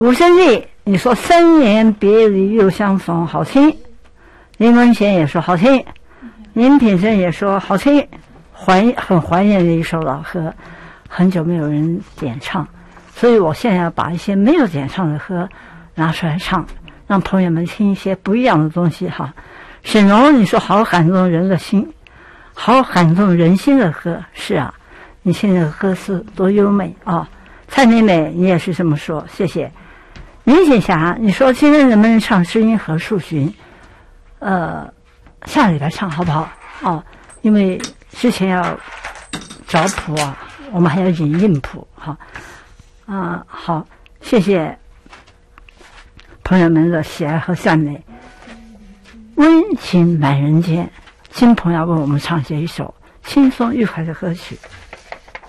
吴胜利，你说3年别离又相逢好听，林文贤也说好听，林品生也说好听，很怀念的一首老歌，很久没有人点唱，所以我现在要把一些没有点唱的歌拿出来唱，让朋友们听一些不一样的东西哈。沈荣，你说好感动人的心，好感动人心的歌，是啊，你现在的歌词多优美啊！蔡美美，你也是这么说，谢谢。林锦霞，你说今天能不能唱《知音何处寻》？下礼拜唱好不好？哦，因为之前要找谱啊，我们还要引印谱哈。好，谢谢朋友们的喜爱和赞美。温情满人间，金鹏要为我们唱这一首轻松愉快的歌曲。